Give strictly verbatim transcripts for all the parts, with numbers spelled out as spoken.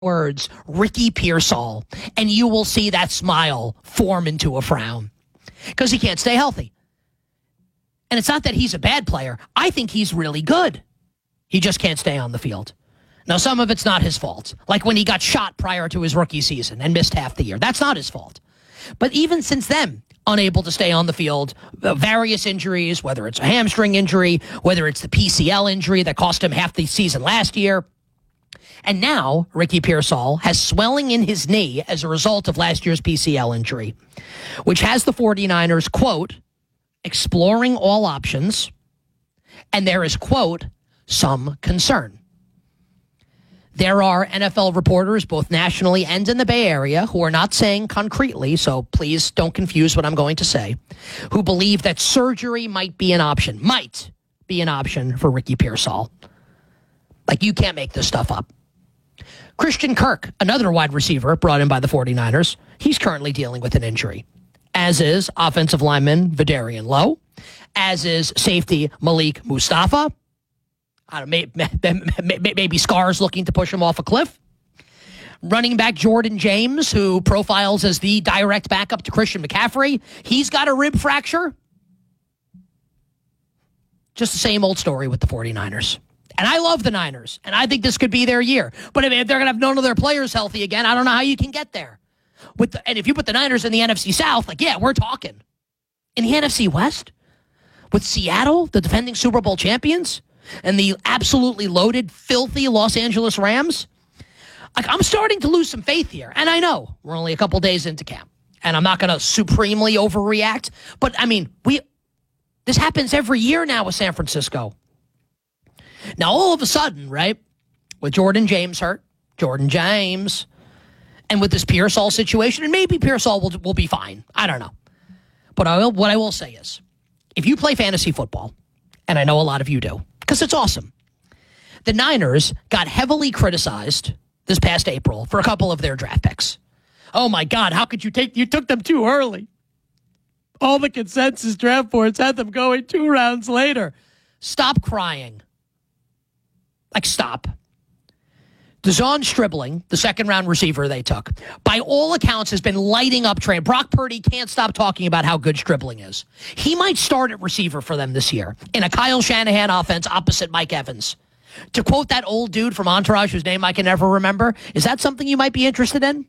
words, Ricky Pearsall, and you will see that smile form into a frown because he can't stay healthy. And it's not that he's a bad player. I think he's really good. He just can't stay on the field. Now, some of it's not his fault. Like when he got shot prior to his rookie season and missed half the year. That's not his fault. But even since then, unable to stay on the field, uh, various injuries, whether it's a hamstring injury, whether it's the P C L injury that cost him half the season last year. And now, Ricky Pearsall has swelling in his knee as a result of last year's P C L injury, which has the 49ers, quote, exploring all options, and there is, quote, some concern. There are N F L reporters, both nationally and in the Bay Area, who are not saying concretely, so please don't confuse what I'm going to say, who believe that surgery might be an option, might be an option for Ricky Pearsall. Like, you can't make this stuff up. Christian Kirk, another wide receiver brought in by the 49ers, he's currently dealing with an injury, as is offensive lineman Vidarian Lowe, as is safety Malik Mustafa. I don't know, maybe Scars looking to push him off a cliff. Running back Jordan James, who profiles as the direct backup to Christian McCaffrey, he's got a rib fracture. Just the same old story with the 49ers. And I love the Niners, and I think this could be their year. But if they're going to have none of their players healthy again, I don't know how you can get there. With the, and if you put the Niners in the N F C South, like, yeah, we're talking. In the N F C West, with Seattle, the defending Super Bowl champions, and the absolutely loaded, filthy Los Angeles Rams, like, I'm starting to lose some faith here. And I know we're only a couple days into camp, and I'm not going to supremely overreact. But, I mean, we this happens every year now with San Francisco. Now, all of a sudden, right, with Jordan James hurt, Jordan James, and with this Pearsall situation, and maybe Pearsall will, will be fine. I don't know. But I will, what I will say is, if you play fantasy football, and I know a lot of you do, because it's awesome. The Niners got heavily criticized this past April for a couple of their draft picks. Oh, my God, how could you take, you took them too early. All the consensus draft boards had them going two rounds later. Stop crying. Like, stop. De'Zhaun Stribling, the second-round receiver they took, by all accounts has been lighting up train. Brock Purdy can't stop talking about how good Stribling is. He might start at receiver for them this year in a Kyle Shanahan offense opposite Mike Evans. To quote that old dude from Entourage whose name I can never remember, is that something you might be interested in?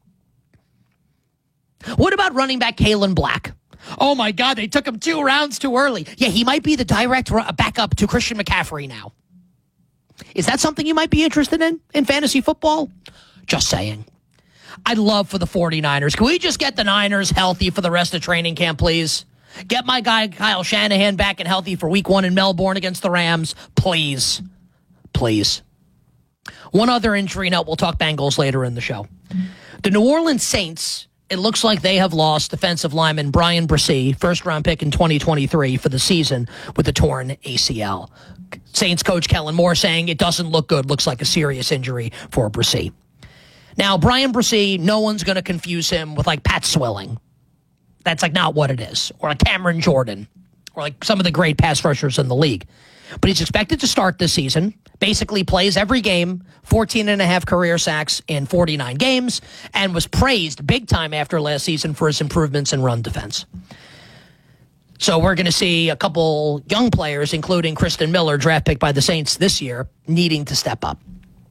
What about running back Kalen Black? Oh, my God, they took him two rounds too early. Yeah, he might be the direct backup to Christian McCaffrey now. Is that something you might be interested in, in fantasy football? Just saying. I'd love for the 49ers. Can we just get the Niners healthy for the rest of training camp, please? Get my guy Kyle Shanahan back and healthy for week one in Melbourne against the Rams. Please. Please. One other injury note. We'll talk Bengals later in the show. The New Orleans Saints, it looks like they have lost defensive lineman Brian Bresee, first-round pick in twenty twenty-three for the season with a torn A C L. Saints coach Kellen Moore saying it doesn't look good. Looks like a serious injury for Bresee. Now, Brian Bresee, no one's going to confuse him with, like, Pat Swilling. That's, like, not what it is. Or, like, Cameron Jordan. Or, like, some of the great pass rushers in the league. But he's expected to start this season. Basically plays every game, fourteen and a half career sacks in forty-nine games, and was praised big time after last season for his improvements in run defense. So we're going to see a couple young players, including Kristen Miller, draft pick by the Saints this year, needing to step up.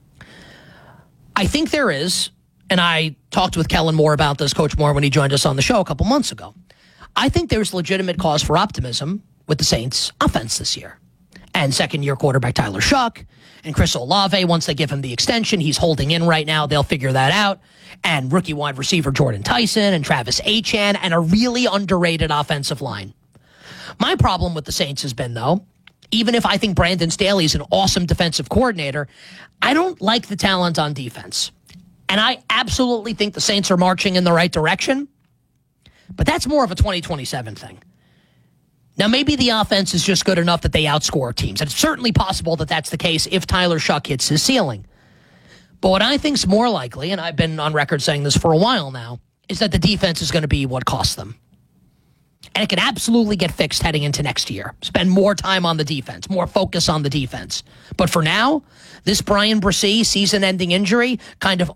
I think there is, and I talked with Kellen Moore about this, Coach Moore, when he joined us on the show a couple months ago. I think there's legitimate cause for optimism with the Saints' offense this year. And second-year quarterback Tyler Shuck and Chris Olave, once they give him the extension, he's holding in right now. They'll figure that out. And rookie wide receiver Jordan Tyson and Travis Achan and a really underrated offensive line. My problem with the Saints has been, though, even if I think Brandon Staley is an awesome defensive coordinator, I don't like the talent on defense. And I absolutely think the Saints are marching in the right direction. But that's more of a twenty twenty-seven thing. Now, maybe the offense is just good enough that they outscore teams. And it's certainly possible that that's the case if Tyler Shuck hits his ceiling. But what I think is more likely, and I've been on record saying this for a while now, is that the defense is going to be what costs them. And it can absolutely get fixed heading into next year. Spend more time on the defense, more focus on the defense. But for now, this Brian Bresee season-ending injury kind of